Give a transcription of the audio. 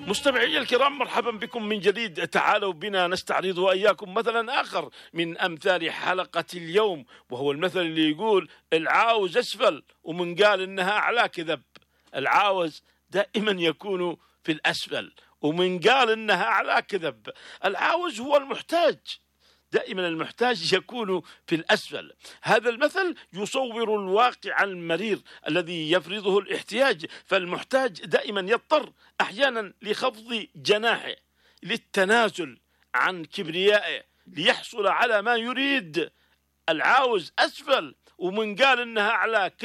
مستمعي الكرام، مرحبا بكم من جديد. تعالوا بنا نستعرض وإياكم مثلا آخر من أمثال حلقة اليوم، وهو المثل اللي يقول العاوز أسفل ومن قال إنها أعلى كذب. العاوز دائما يكون في الأسفل ومن قال إنها أعلى كذب. العاوز هو المحتاج، دائما المحتاج يكون في الأسفل. هذا المثل يصور الواقع المرير الذي يفرضه الاحتياج، فالمحتاج دائما يضطر أحيانا لخفض جناحه للتنازل عن كبريائه ليحصل على ما يريد. العاوز أسفل ومن قال إنها أعلى